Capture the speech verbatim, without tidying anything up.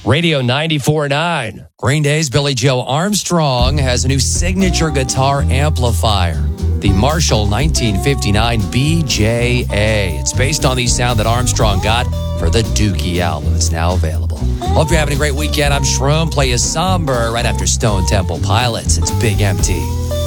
Radio ninety-four point nine. Green Day's Billy Joe Armstrong has a new signature guitar amplifier, the Marshall nineteen fifty-nine B J A. It's based on the sound that Armstrong got for the Dookie album. It's now available. Hope you're having a great weekend. I'm Shroom. Play a somber right after Stone Temple Pilots. It's Big Empty.